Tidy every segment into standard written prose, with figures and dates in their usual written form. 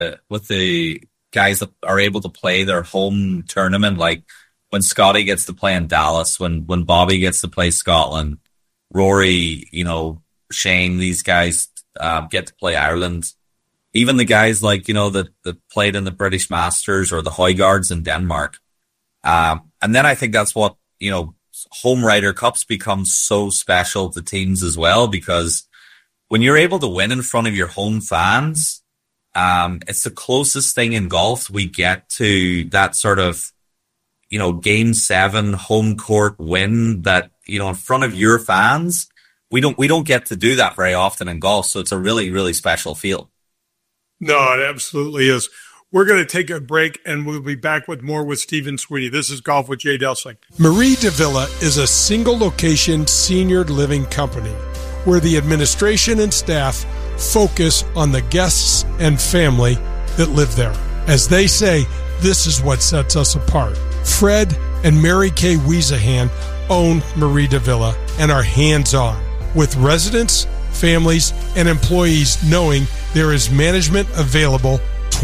guys that are able to play their home tournament, like when Scotty gets to play in Dallas, when Bobby gets to play Scotland, Rory, Shane, these guys get to play Ireland. Even the guys like, that played in the British Masters or the Højgaards in Denmark. And then I think that's what, home Ryder Cups become so special to teams as well, because when you're able to win in front of your home fans, it's the closest thing in golf we get to that sort of, Game 7 home court win that, in front of your fans. We don't get to do that very often in golf. So it's a really, really special feel. No, it absolutely is. We're going to take a break, and we'll be back with more with Stephen Sweetie. This is Golf with Jay Delsing. Marie de Villa is a single-location senior living company where the administration and staff focus on the guests and family that live there. As they say, this is what sets us apart. Fred and Mary Kay Wiesahan own Marie de Villa and are hands-on, with residents, families, and employees knowing there is management available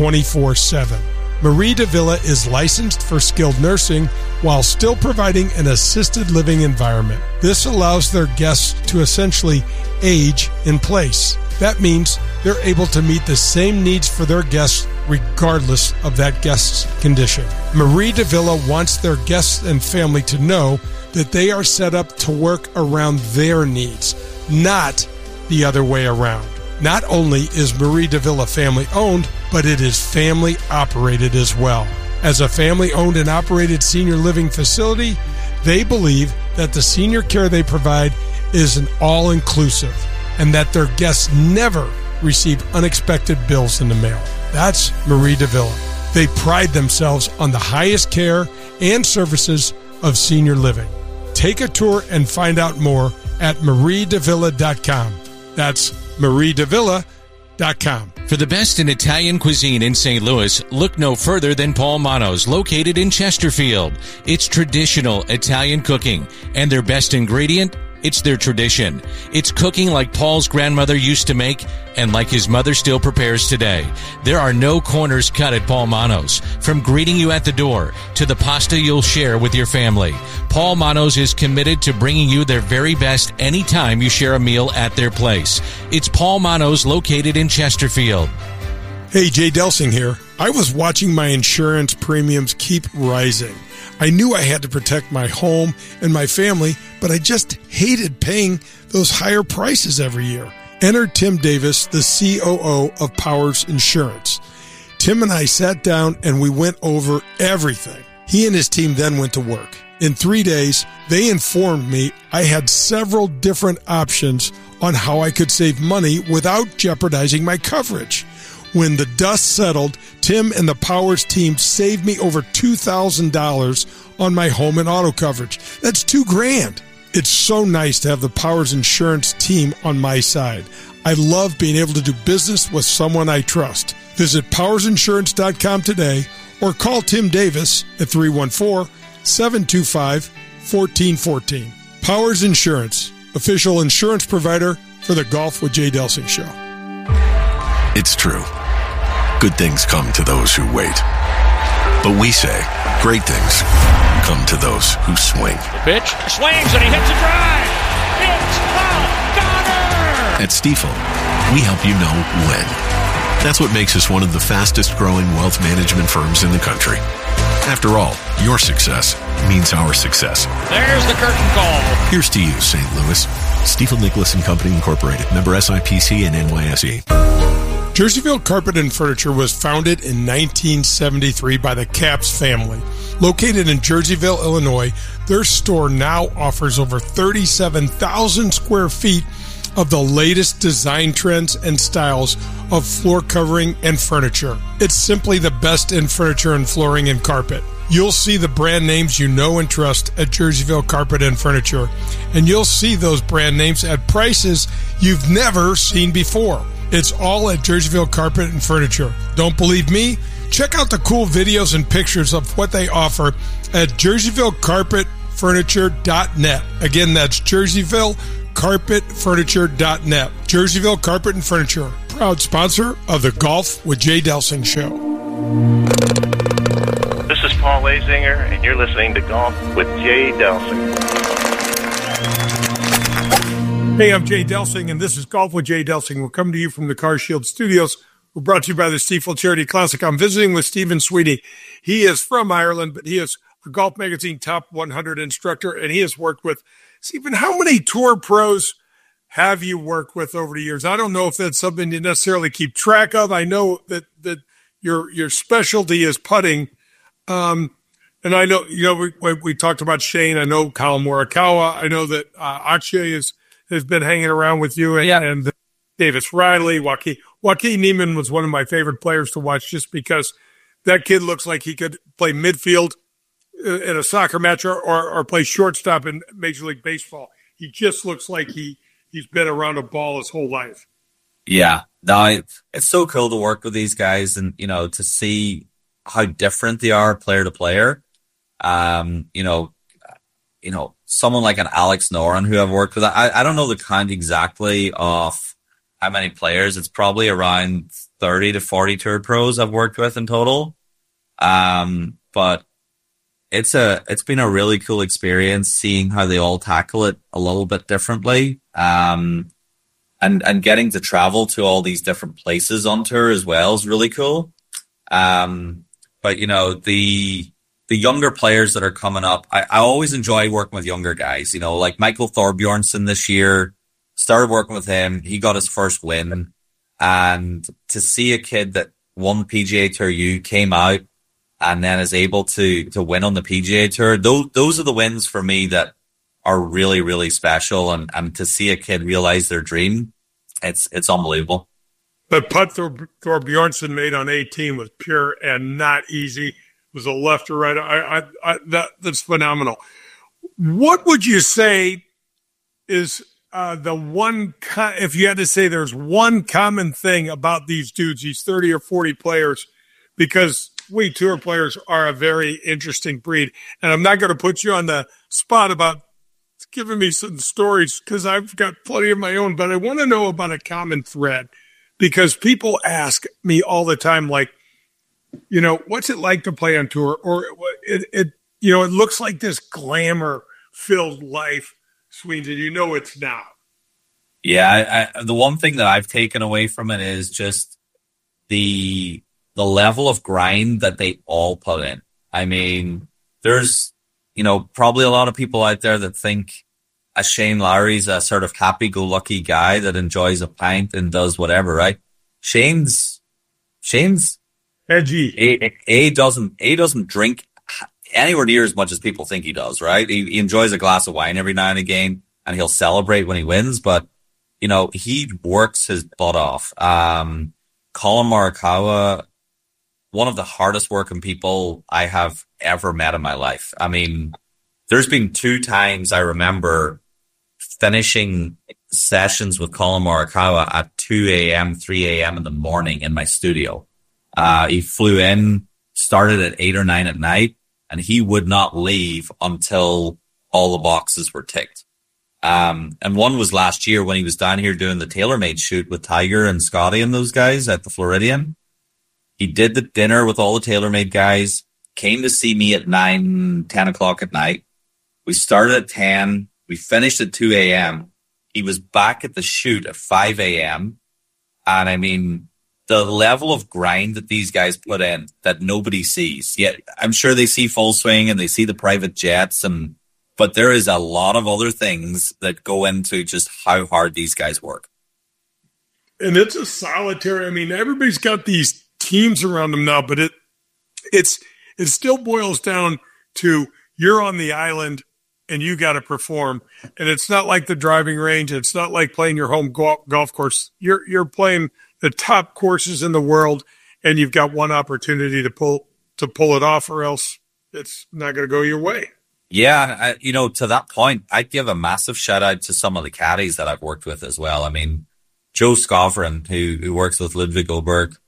24/7. Marie de Villa is licensed for skilled nursing while still providing an assisted living environment. This allows their guests to essentially age in place. That means they're able to meet the same needs for their guests regardless of that guest's condition. Marie de Villa wants their guests and family to know that they are set up to work around their needs, not the other way around. Not only is Marie de Villa family owned, but it is family operated as well. As a family owned and operated senior living facility, they believe that the senior care they provide is an all-inclusive and that their guests never receive unexpected bills in the mail. That's Marie de Villa. They pride themselves on the highest care and services of senior living. Take a tour and find out more at mariedevilla.com. That's mariedevilla.com. For the best in Italian cuisine in St. Louis, look no further than Paul Manno's, located in Chesterfield. It's traditional Italian cooking, and their best ingredient, it's their tradition. It's cooking like Paul's grandmother used to make and like his mother still prepares today. There are no corners cut at Paul Manno's. From greeting you at the door to the pasta you'll share with your family, Paul Manno's is committed to bringing you their very best anytime you share a meal at their place. It's Paul Manno's, located in Chesterfield. Hey, Jay Delsing here. I was watching my insurance premiums keep rising. I knew I had to protect my home and my family, but I just hated paying those higher prices every year. Enter Tim Davis, the COO of Powers Insurance. Tim and I sat down and we went over everything. He and his team then went to work. In 3 days, they informed me I had several different options on how I could save money without jeopardizing my coverage. When the dust settled, Tim and the Powers team saved me over $2,000 on my home and auto coverage. That's $2,000. It's so nice to have the Powers Insurance team on my side. I love being able to do business with someone I trust. Visit powersinsurance.com today or call Tim Davis at 314-725-1414. Powers Insurance, official insurance provider for the Golf with Jay Delsing show. It's true. Good things come to those who wait. But we say great things come to those who swing. The pitch swings and he hits a drive. It's got her! At Stifel, we help you know when. That's what makes us one of the fastest growing wealth management firms in the country. After all, your success means our success. There's the curtain call. Here's to you, St. Louis. Stifel Nicholas and Company Incorporated. Member SIPC and NYSE. Jerseyville Carpet and Furniture was founded in 1973 by the Capps family. Located in Jerseyville, Illinois, their store now offers over 37,000 square feet of the latest design trends and styles of floor covering and furniture. It's simply the best in furniture and flooring and carpet. You'll see the brand names you know and trust at Jerseyville Carpet and Furniture, and you'll see those brand names at prices you've never seen before. It's all at Jerseyville Carpet and Furniture. Don't believe me? Check out the cool videos and pictures of what they offer at JerseyvilleCarpetFurniture.net. Again, that's JerseyvilleCarpetFurniture.net. Jerseyville Carpet and Furniture, proud sponsor of the Golf with Jay Delsing show. This is Paul Azinger, and you're listening to Golf with Jay Delsing. Hey, I'm Jay Delsing, and this is Golf with Jay Delsing. We're coming to you from the Car Shield Studios. We're brought to you by the Stifel Charity Classic. I'm visiting with Stephen Sweetie. He is from Ireland, but he is a Golf Magazine Top 100 instructor, and he has worked with, Stephen, how many tour pros have you worked with over the years? I don't know if that's something you necessarily keep track of. I know that your specialty is putting. And I know, we talked about Shane. I know Colin Morikawa. I know that Akshay has been hanging around with you and Davis Riley. Joaquin Niemann was one of my favorite players to watch just because that kid looks like he could play midfield in a soccer match or play shortstop in Major League Baseball. He just looks like he's been around a ball his whole life. Yeah, no, it's so cool to work with these guys and, to see how different they are player to player. Someone like an Alex Noren who I've worked with, I don't know the count exactly of how many players. It's probably around 30 to 40 tour pros I've worked with in total. But it's been a really cool experience seeing how they all tackle it a little bit differently. And getting to travel to all these different places on tour as well is really cool. But the younger players that are coming up, I always enjoy working with younger guys, like Michael Thorbjornsen this year, started working with him. He got his first win. And to see a kid that won PGA Tour U, came out and then is able to win on the PGA Tour, those are the wins for me that are really, really special. And to see a kid realize their dream, it's unbelievable. The putt Thorbjornsen made on 18 was pure and not easy. It was a left or right. That's phenomenal. What would you say is the one, if you had to say there's one common thing about these dudes, these 30 or 40 players, because we tour players are a very interesting breed. And I'm not going to put you on the spot about giving me some stories because I've got plenty of my own, but I want to know about a common thread because people ask me all the time, like, what's it like to play on tour? Or it looks like this glamour filled life, Sweeney. It's not. Yeah. The one thing that I've taken away from it is just the level of grind that they all put in. I mean, there's, probably a lot of people out there that think a Shane Lowry's a sort of happy-go-lucky guy that enjoys a pint and does whatever, right? Shane's edgy. He doesn't drink anywhere near as much as people think he does, right? He enjoys a glass of wine every now and again, and he'll celebrate when he wins, but, he works his butt off. Colin Morikawa, one of the hardest working people I have ever met in my life. I mean, there's been 2 times I remember finishing sessions with Colin Morikawa at 2 a.m., 3 a.m. in the morning in my studio. He flew in, started at 8 or 9 at night, and he would not leave until all the boxes were ticked. And one was last year when he was down here doing the TaylorMade shoot with Tiger and Scotty and those guys at the Floridian. He did the dinner with all the TaylorMade guys, came to see me at 9, 10 o'clock at night. We started at 10. We finished at 2 a.m. He was back at the shoot at 5 a.m. And I mean, the level of grind that these guys put in that nobody sees. Yet I'm sure they see Full Swing and they see the private jets, but there is a lot of other things that go into just how hard these guys work. And it's a solitary, I mean, everybody's got these teams around them now, but it still boils down to you're on the island and you got to perform. And it's not like the driving range. It's not like playing your home golf course. You're playing the top courses in the world, and you've got one opportunity to pull it off, or else it's not going to go your way. Yeah, to that point, I'd give a massive shout out to some of the caddies that I've worked with as well. I mean, Joe Skovron, who works with Ludwig Oberg,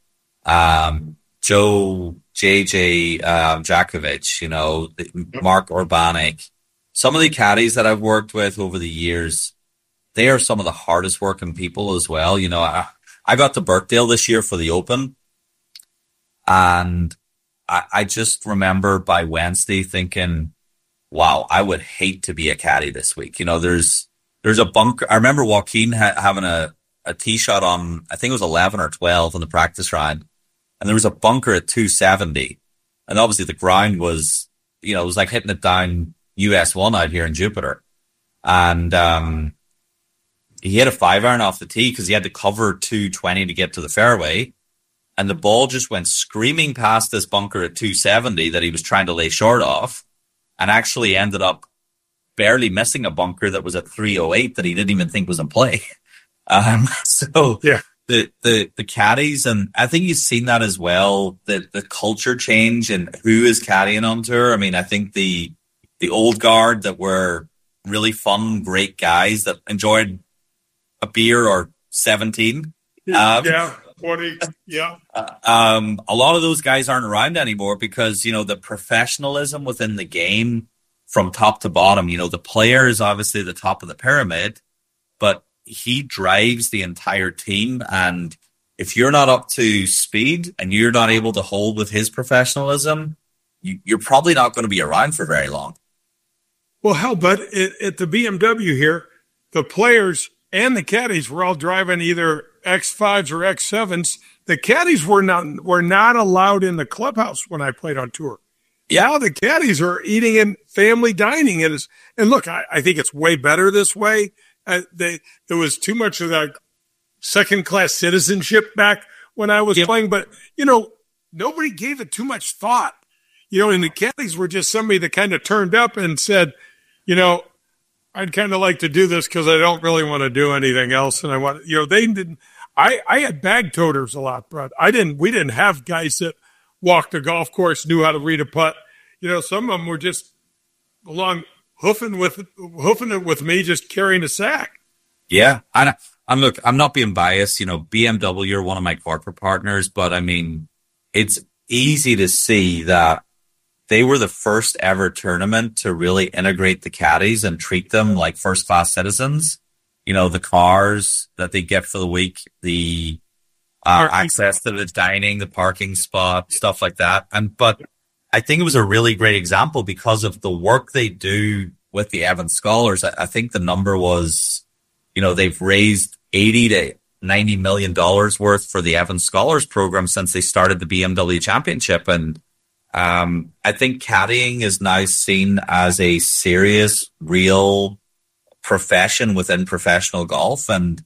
Joe JJ Jakovic, Mark Urbanic. Some of the caddies that I've worked with over the years, they are some of the hardest working people as well. I I got to Birkdale this year for the Open, and I just remember by Wednesday thinking, wow, I would hate to be a caddy this week. There's a bunker. I remember Joaquin having a tee shot on, I think it was 11 or 12 on the practice round, and there was a bunker at 270. And obviously the ground was, it was like hitting it down US 1 out here in Jupiter. And he hit a 5-iron off the tee because he had to cover 220 to get to the fairway. And the ball just went screaming past this bunker at 270 that he was trying to lay short off, and actually ended up barely missing a bunker that was at 308 that he didn't even think was in play. So yeah, the caddies, and I think you've seen that as well, the culture change and who is caddying on tour. I mean, I think the old guard that were really fun, great guys that enjoyed a beer or 17. 20, yeah. A lot of those guys aren't around anymore because, the professionalism within the game from top to bottom, the player is obviously the top of the pyramid, but he drives the entire team. And if you're not up to speed and you're not able to hold with his professionalism, you're probably not going to be around for very long. Well, hell, but at the BMW here, the players and the caddies were all driving either X5s or X7s. The caddies were not allowed in the clubhouse when I played on tour. Yeah, now the caddies are eating in family dining. And look, I think it's way better this way. There was too much of that second-class citizenship back when I was playing, but, nobody gave it too much thought. And the caddies were just somebody that kind of turned up and said, I'd kind of like to do this because I don't really want to do anything else. And I want, they didn't, I had bag toters a lot, but we didn't have guys that walked the golf course, knew how to read a putt. Some of them were just along hoofing it with me, just carrying a sack. Yeah. And look, I'm not being biased, BMW are one of my corporate partners, but I mean, it's easy to see that they were the first ever tournament to really integrate the caddies and treat them like first class citizens. The cars that they get for the week, the access to the dining, the parking spot, stuff like that. But I think it was a really great example because of the work they do with the Evans Scholars. I think the number was, they've raised $80 to $90 million worth for the Evans Scholars program since they started the BMW Championship. And I think caddying is now seen as a serious, real profession within professional golf. And,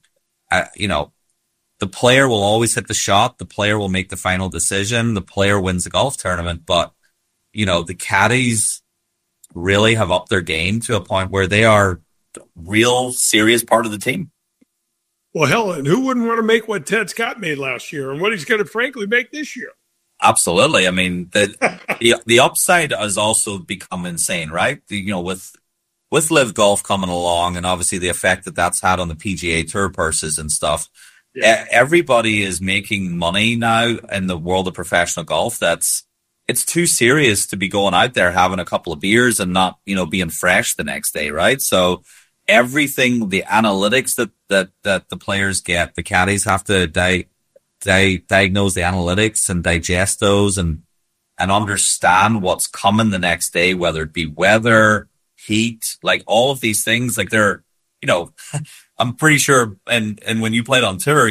the player will always hit the shot. The player will make the final decision. The player wins the golf tournament. But, the caddies really have upped their game to a point where they are a real serious part of the team. Well, hell, and who wouldn't want to make what Ted Scott made last year and what he's going to frankly make this year? Absolutely. I mean, the upside has also become insane, right? With Live Golf coming along and obviously the effect that that's had on the PGA Tour purses and stuff, everybody is making money now in the world of professional golf. It's too serious to be going out there having a couple of beers and not, being fresh the next day, right? So everything, the analytics that the players get, the caddies have to diagnose the analytics and digest those and understand what's coming the next day, whether it be weather, heat, like all of these things, like they're, I'm pretty sure, and when you played on tour,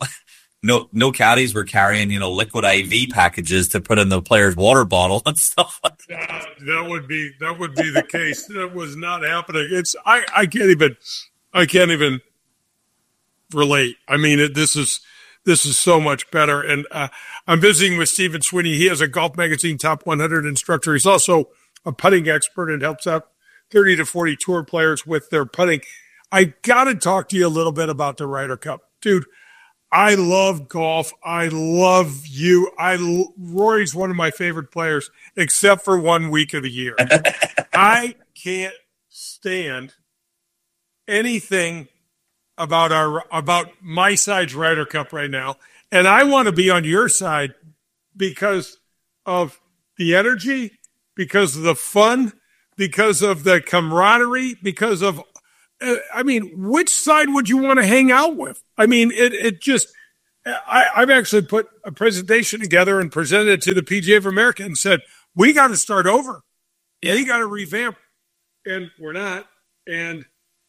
no caddies were carrying, liquid IV packages to put in the player's water bottle and stuff like that. That would be the case. That was not happening. I can't even relate. I mean, this is so much better. And I'm visiting with Stephen Sweeney. He has a Golf Magazine Top 100 instructor. He's also a putting expert and helps out 30 to 40 tour players with their putting. I got to talk to you a little bit about the Ryder Cup. Dude, I love golf. I love you. Rory's one of my favorite players, except for 1 week of the year. I can't stand anything about my side's Ryder Cup right now. And I want to be on your side because of the energy, because of the fun, because of the camaraderie, because of, which side would you want to hang out with? I mean, it just, I've actually put a presentation together and presented it to the PGA of America and said, we got to start over. Yeah. We got to revamp. And we're not. And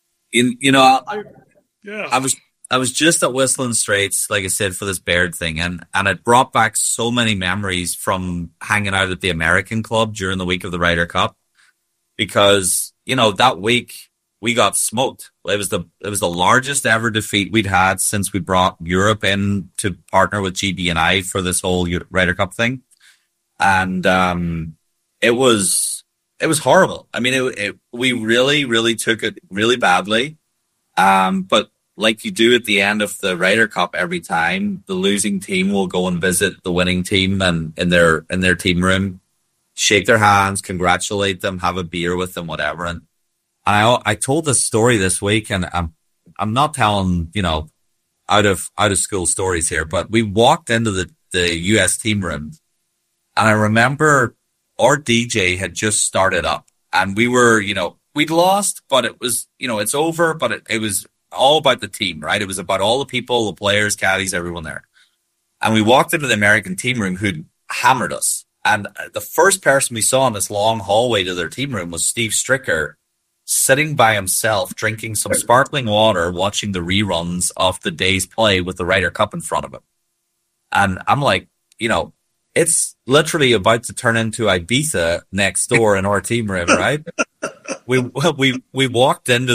I was just at Whistling Straits, like I said, for this Baird thing, and it brought back so many memories from hanging out at the American Club during the week of the Ryder Cup, because that week we got smoked. It was the largest ever defeat we'd had since we brought Europe in to partner with GB&I for this whole Ryder Cup thing, and it was horrible. I mean, we really, really took it really badly, but like you do at the end of the Ryder Cup every time, the losing team will go and visit the winning team and in their team room, shake their hands, congratulate them, have a beer with them, whatever. And I told this story this week, and I'm not telling out of school stories here, but we walked into the US team room, and I remember our DJ had just started up, and we were we'd lost, but it was it's over, but it was all about the team, right? It was about all the people, the players, caddies, everyone there. And we walked into the American team room who'd hammered us. And the first person we saw in this long hallway to their team room was Steve Stricker, sitting by himself, drinking some sparkling water, watching the reruns of the day's play with the Ryder Cup in front of him. And I'm like, it's literally about to turn into Ibiza next door in our team room, right? We walked into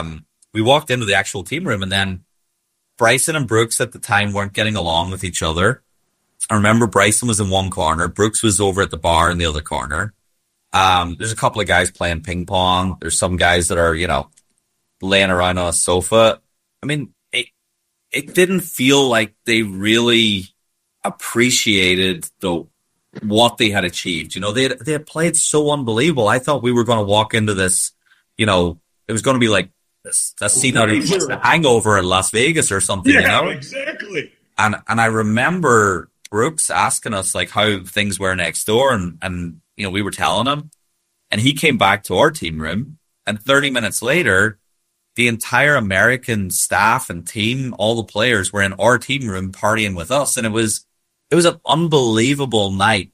the actual team room, and then Bryson and Brooks at the time weren't getting along with each other. I remember Bryson was in one corner. Brooks was over at the bar in the other corner. There's a couple of guys playing ping pong. There's some guys that are, laying around on a sofa. I mean, it didn't feel like they really appreciated what they had achieved. They had played so unbelievable. I thought we were going to walk into this, it was going to be like a scene out of The Hangover in Las Vegas or something, exactly. And I remember Brooks asking us like how things were next door, and we were telling him, and he came back to our team room, and 30 minutes later, the entire American staff and team, all the players were in our team room partying with us, and it was an unbelievable night.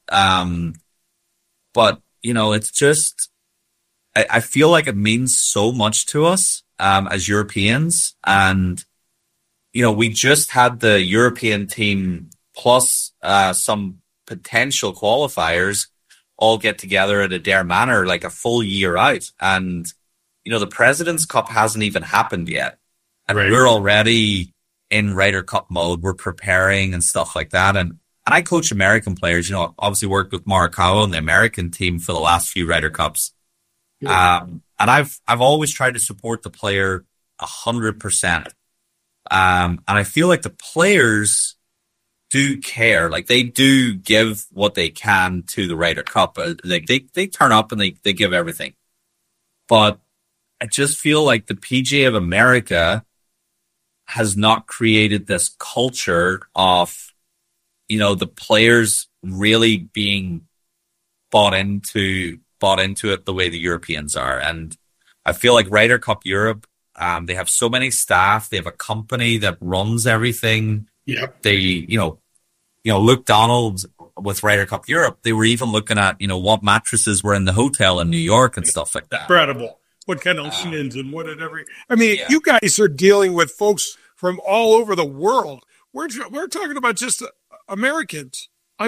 But it's just, I feel like it means so much to us as Europeans, and we just had the European team plus some potential qualifiers all get together at Adare Manor like a full year out, and the President's Cup hasn't even happened yet, and we're already in Ryder Cup mode. We're preparing and stuff like that, and I coach American players. Obviously worked with Morikawa and the American team for the last few Ryder Cups. And I've always tried to support the player 100%. And I feel like the players do care. Like, they do give what they can to the Ryder Cup. Like, they turn up and they give everything. But I just feel like the PGA of America has not created this culture of, the players really being bought into it the way the Europeans are. And I feel like Ryder Cup Europe, they have so many staff. They have a company that runs everything. Yep. They, Luke Donald with Ryder Cup Europe, they were even looking at, what mattresses were in the hotel in New York and stuff like that. Incredible. What kind of linens and what at every, you guys are dealing with folks from all over the world. We're talking about just Americans.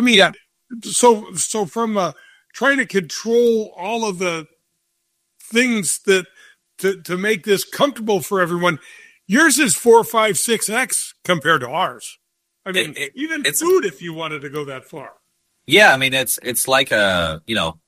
So from trying to control all of the things that to make this comfortable for everyone, yours is 4, 5, 6x compared to ours. It's food, if you wanted to go that far. Yeah, it's like an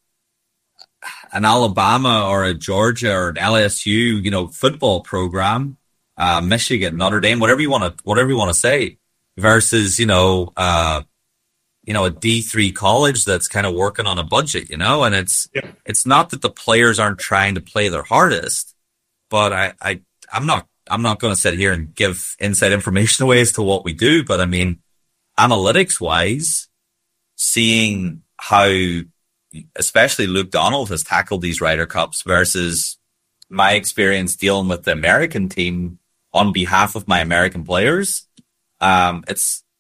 Alabama or a Georgia or an LSU, football program, Michigan, Notre Dame, whatever you want to say, versus, a D3 college that's kind of working on a budget, and it's not that the players aren't trying to play their hardest, but I'm not going to sit here and give inside information away as to what we do, but analytics wise, seeing how especially Luke Donald has tackled these Ryder Cups versus my experience dealing with the American team on behalf of my American players,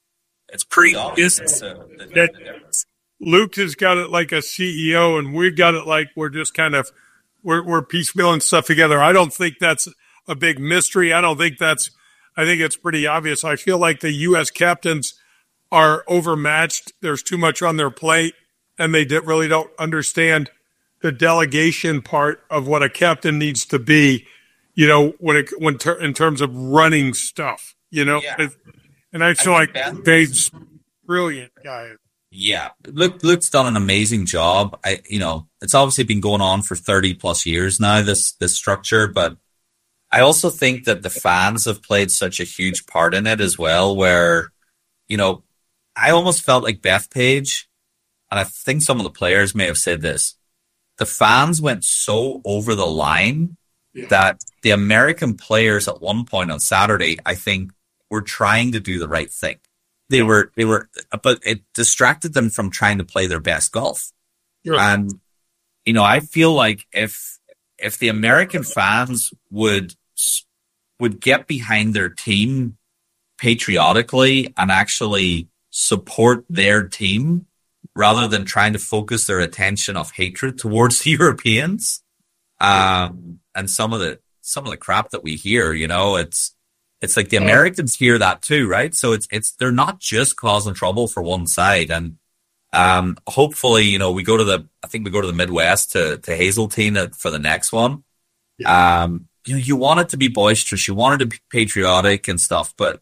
It's pretty obvious. That Luke has got it like a CEO, and we got it like we're just kind of we're piecemealing stuff together. I don't think that's a big mystery. I think it's pretty obvious. I feel like the U.S. captains are overmatched. There's too much on their plate, and they really don't understand the delegation part of what a captain needs to be. In terms of running stuff. Yeah. And I feel like Dave's brilliant guy. Yeah, Luke's done an amazing job. It's obviously been going on for 30 plus years now, this structure, but I also think that the fans have played such a huge part in it as well, where, I almost felt like Bethpage, and I think some of the players may have said this, the fans went so over the line that the American players at one point on Saturday, I think, were trying to do the right thing. They were, but it distracted them from trying to play their best golf. Sure. And, I feel like if the American fans would get behind their team patriotically and actually support their team rather than trying to focus their attention of hatred towards the Europeans, and some of the crap that we hear, it's like the Americans hear that too, right? So they're not just causing trouble for one side. And, hopefully, we go to the Midwest to Hazeltine for the next one. Yeah. You want it to be boisterous. You want it to be patriotic and stuff, but,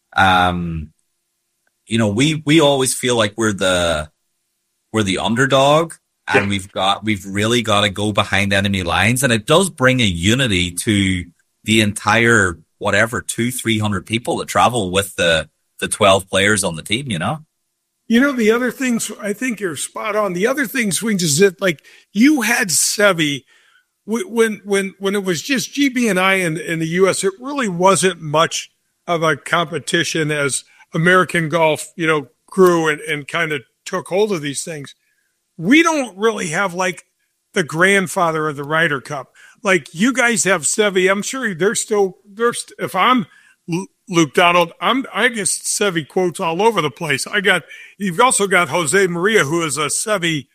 we always feel like we're the underdog. And we've really got to go behind enemy lines. And it does bring a unity to the entire, 200-300 people that travel with the 12 players on the team, The other things, I think you're spot on. The other thing, Swings, is that like you had Seve when it was just GB and I in the U.S., it really wasn't much of a competition as American golf, grew and kind of took hold of these things. We don't really have like the grandfather of the Ryder Cup. Like you guys have Seve. I'm sure if I'm Luke Donald, I guess Seve quotes all over the place. You've also got Jose Maria, who is a Seve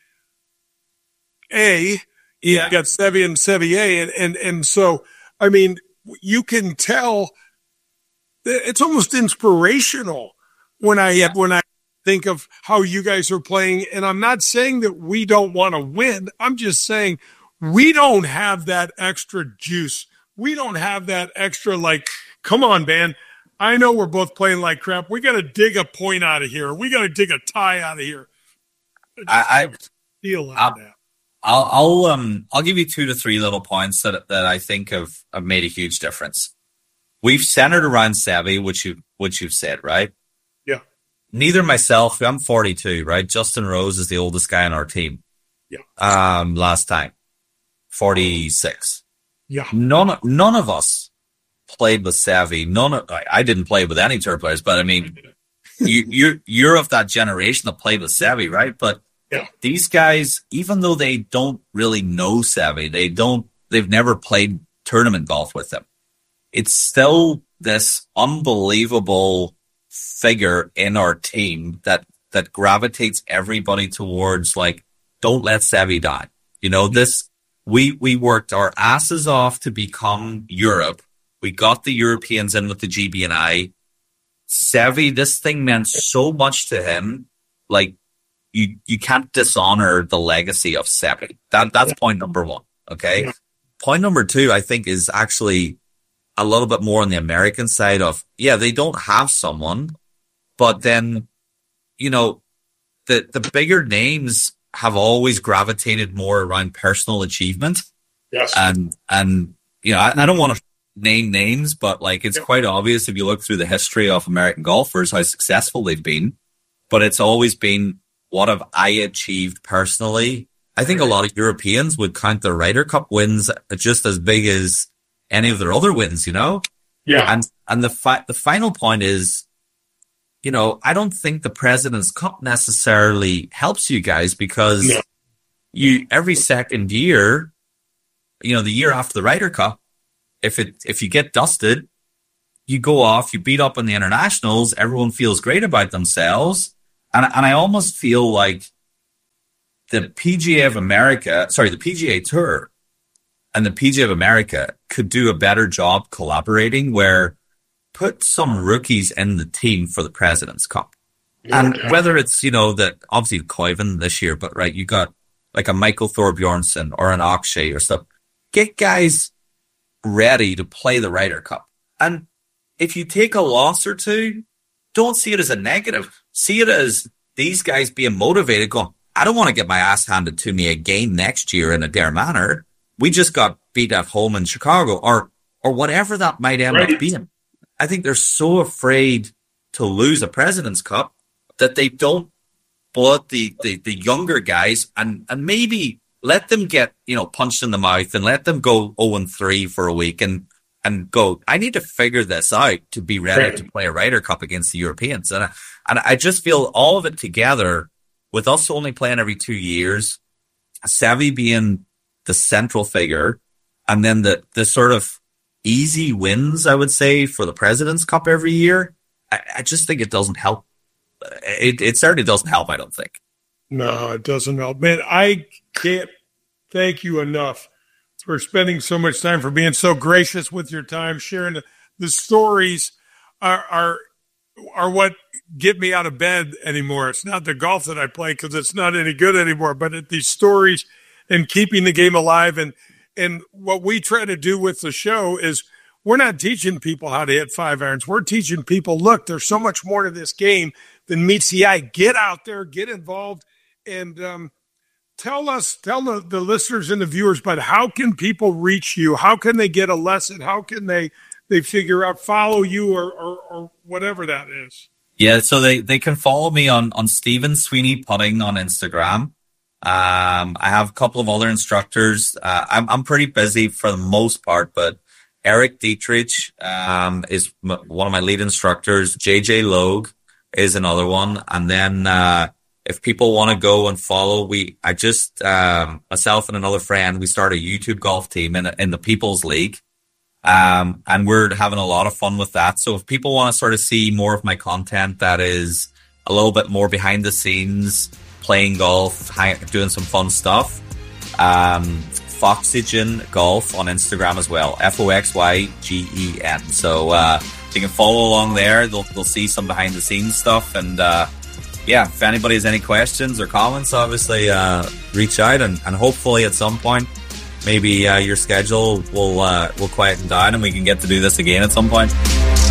A. Yeah. You got Seve and Seve A. And so, I mean, you can tell it's almost inspirational when I think of how you guys are playing. And I'm not saying that we don't want to win. I'm just saying we don't have that extra juice. We don't have that extra, like, come on, man. I know we're both playing like crap. We got to dig a point out of here. We got to dig a tie out of here. I feel like that. I'll give you 2 to 3 little points that I think have made a huge difference. We've centered around Seve, which you've said, right? Yeah. Neither myself, I'm 42, right? Justin Rose is the oldest guy on our team. Yeah. Last time, 46. Yeah. None of us played with Seve. I didn't play with any tour players, but I mean, you're of that generation that played with Seve, right? But these guys, even though they don't really know Seve, they've never played tournament golf with him. It's still this unbelievable figure in our team that gravitates everybody towards, like, don't let Seve die. We worked our asses off to become Europe. We got the Europeans in with the GB&I. Seve, this thing meant so much to him. Like, you can't dishonor the legacy of Seve. That's point number 1. Okay. Yeah. Point number 2, I think, is actually a little bit more on the American side of, they don't have someone, but then, the bigger names have always gravitated more around personal achievement. Yes. And I don't want to name names, but like, it's quite obvious if you look through the history of American golfers, how successful they've been, but it's always been, what have I achieved personally? I think a lot of Europeans would count their Ryder Cup wins just as big as any of their other wins, Yeah. And the final point is, I don't think the President's Cup necessarily helps you guys because every second year, the year after the Ryder Cup, if you get dusted, you go off, you beat up on the internationals, everyone feels great about themselves. And I almost feel like the PGA Tour and the PGA of America could do a better job collaborating, where put some rookies in the team for the President's Cup. And whether it's, that obviously Koiven this year, but right, you got like a Michael Thorbjornsen or an Akshay or stuff. Get guys ready to play the Ryder Cup. And if you take a loss or two, don't see it as a negative. See it as these guys being motivated, going, I don't want to get my ass handed to me again next year in a Dare Manor. We just got beat at home in Chicago, or whatever that might end up being. I think they're so afraid to lose a President's Cup that they don't blood the younger guys and maybe let them get, punched in the mouth and let them go 0-3 for a week and go, I need to figure this out to be ready to play a Ryder Cup against the Europeans. And I just feel all of it together, with us only playing every 2 years, Seve being the central figure, and then the sort of easy wins, I would say, for the President's Cup every year. I just think it doesn't help. It certainly doesn't help, I don't think. No, it doesn't help. Man, I can't thank you enough for spending so much time, for being so gracious with your time, sharing the stories are what get me out of bed anymore. It's not the golf that I play because it's not any good anymore, but these stories and keeping the game alive. And what we try to do with the show is we're not teaching people how to hit 5 irons. We're teaching people, look, there's so much more to this game than meets the eye. Get out there, get involved, and tell the listeners and the viewers, but how can people reach you? How can they get a lesson? How can they figure out, follow you or whatever that is? Yeah, so they can follow me on Stephen Sweeney Putting on Instagram. I have a couple of other instructors. I'm pretty busy for the most part, but Eric Dietrich is one of my lead instructors. JJ Logue is another one. And then if people want to go and follow, myself and another friend, we started a YouTube golf team in the People's League. And we're having a lot of fun with that. So if people want to sort of see more of my content that is a little bit more behind the scenes, playing golf, doing some fun stuff, Foxygen Golf on Instagram as well, Foxygen. So you can follow along there. They'll see some behind the scenes stuff. And if anybody has any questions or comments, obviously reach out, and hopefully at some point maybe your schedule will quieten down and we can get to do this again at some point.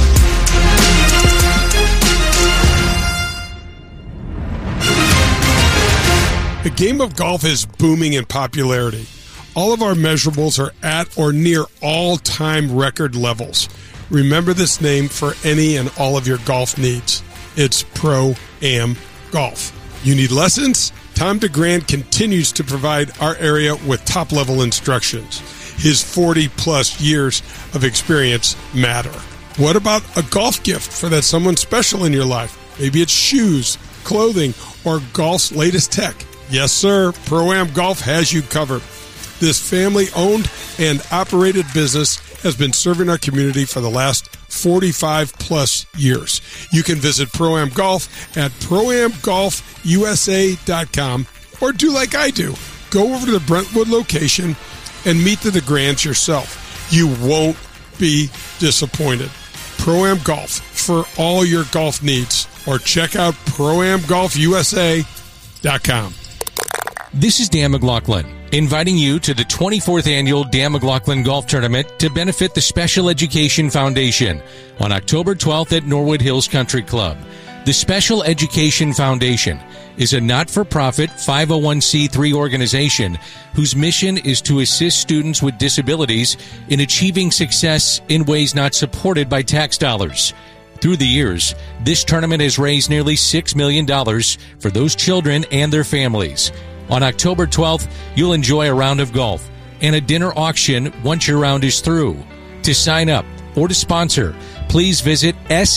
The game of golf is booming in popularity. All of our measurables are at or near all-time record levels. Remember this name for any and all of your golf needs. It's Pro-Am Golf. You need lessons? Tom DeGrand continues to provide our area with top-level instructions. His 40-plus years of experience matter. What about a golf gift for that someone special in your life? Maybe it's shoes, clothing, or golf's latest tech. Yes, sir, Pro-Am Golf has you covered. This family-owned and operated business has been serving our community for the last 45-plus years. You can visit Pro-Am Golf at ProAmGolfUSA.com, or do like I do. Go over to the Brentwood location and meet the DeGrands yourself. You won't be disappointed. Pro-Am Golf for all your golf needs, or check out ProAmGolfUSA.com. This is Dan McLaughlin, inviting you to the 24th Annual Dan McLaughlin Golf Tournament to benefit the Special Education Foundation on October 12th at Norwood Hills Country Club. The Special Education Foundation is a not-for-profit 501c3 organization whose mission is to assist students with disabilities in achieving success in ways not supported by tax dollars. Through the years, this tournament has raised nearly $6 million for those children and their families. On October 12th, you'll enjoy a round of golf and a dinner auction once your round is through. To sign up or to sponsor, please visit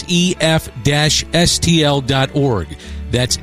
sef-stl.org. That's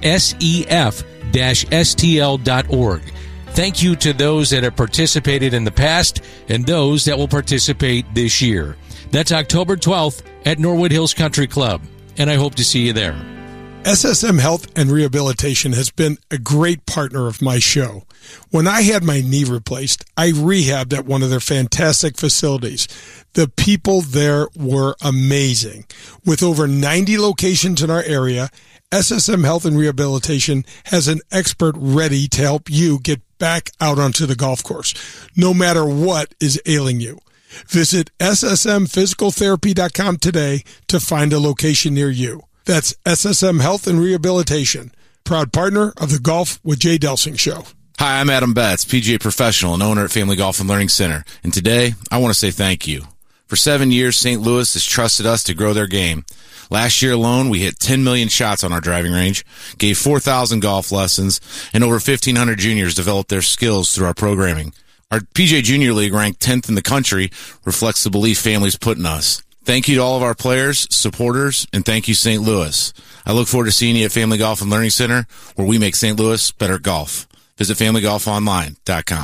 sef-stl.org. Thank you to those that have participated in the past and those that will participate this year. That's October 12th at Norwood Hills Country Club, and I hope to see you there. SSM Health and Rehabilitation has been a great partner of my show. When I had my knee replaced, I rehabbed at one of their fantastic facilities. The people there were amazing. With over 90 locations in our area, SSM Health and Rehabilitation has an expert ready to help you get back out onto the golf course, no matter what is ailing you. Visit ssmphysicaltherapy.com today to find a location near you. That's SSM Health and Rehabilitation, proud partner of the Golf with Jay Delsing show. Hi, I'm Adam Betts, PGA professional and owner at Family Golf and Learning Center. And today, I want to say thank you. For 7 years, St. Louis has trusted us to grow their game. Last year alone, we hit 10 million shots on our driving range, gave 4,000 golf lessons, and over 1,500 juniors developed their skills through our programming. Our PGA Junior League, ranked 10th in the country, reflects the belief families put in us. Thank you to all of our players, supporters, and thank you, St. Louis. I look forward to seeing you at Family Golf and Learning Center, where we make St. Louis better at golf. Visit FamilyGolfOnline.com.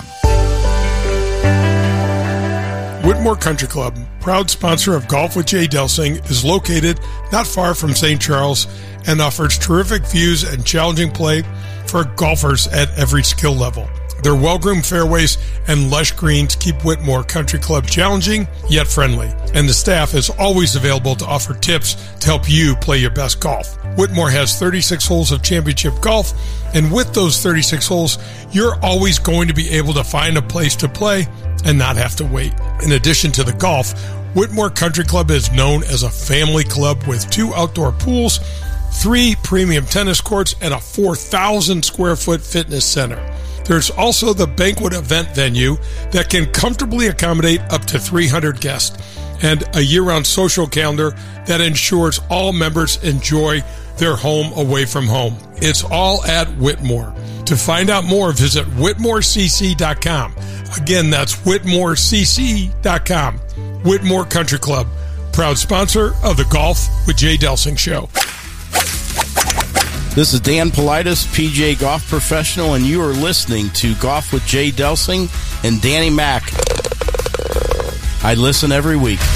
Whitmore Country Club, proud sponsor of Golf with Jay Delsing, is located not far from St. Charles and offers terrific views and challenging play for golfers at every skill level. Their well-groomed fairways and lush greens keep Whitmore Country Club challenging yet friendly, and the staff is always available to offer tips to help you play your best golf. Whitmore has 36 holes of championship golf, and with those 36 holes, you're always going to be able to find a place to play and not have to wait. In addition to the golf, Whitmore Country Club is known as a family club with 2 outdoor pools, 3 premium tennis courts, and a 4,000 square foot fitness center. There's also the banquet event venue that can comfortably accommodate up to 300 guests, and a year-round social calendar that ensures all members enjoy their home away from home. It's all at Whitmore. To find out more, visit WhitmoreCC.com. Again, that's WhitmoreCC.com. Whitmore Country Club, proud sponsor of the Golf with Jay Delsing show. This is Dan Politis, PGA Golf Professional, and you are listening to Golf with Jay Delsing and Danny Mack. I listen every week.